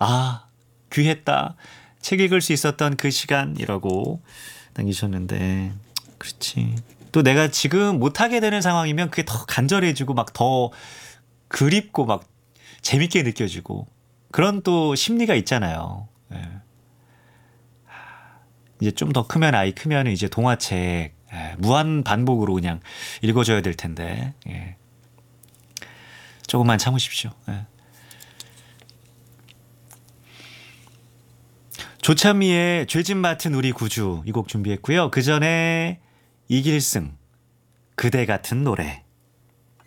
아, 귀했다. 책 읽을 수 있었던 그 시간이라고 남기셨는데, 그렇지. 또 내가 지금 못하게 되는 상황이면 그게 더 간절해지고 막 더 그립고 막 재밌게 느껴지고 그런 또 심리가 있잖아요. 예. 이제 좀 더 크면 아이 크면 이제 동화책 무한 반복으로 그냥 읽어줘야 될 텐데 예. 조금만 참으십시오. 예. 조찬미의 죄짓 맡은 우리 구주 이 곡 준비했고요. 그 전에 이길승 그대 같은 노래